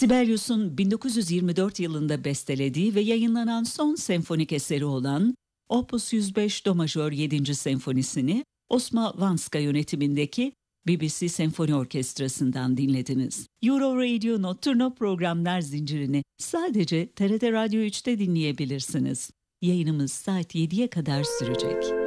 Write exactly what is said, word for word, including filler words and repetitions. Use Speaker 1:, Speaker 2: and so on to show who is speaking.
Speaker 1: Sibelius'un bin dokuz yüz yirmi dört yılında bestelediği ve yayınlanan son senfonik eseri olan Opus yüz beş Do Majör yedinci Senfonisini Osma Vanska yönetimindeki B B C Senfoni Orkestrası'ndan dinlediniz. Euro Radio Notturno programlar zincirini sadece T R T Radyo üçte dinleyebilirsiniz. Yayınımız saat yediye kadar sürecek.